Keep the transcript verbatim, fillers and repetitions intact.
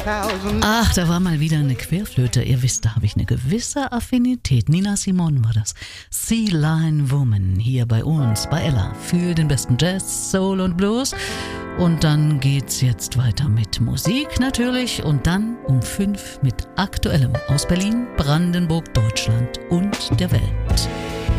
Ach, da war mal wieder eine Querflöte. Ihr wisst, da habe ich eine gewisse Affinität. Nina Simone war das. Sea Lion Woman hier bei uns, bei Ella. Für den besten Jazz, Soul und Blues. Und dann geht's jetzt weiter mit Musik natürlich. Und dann um fünf mit Aktuellem aus Berlin, Brandenburg, Deutschland und der Welt.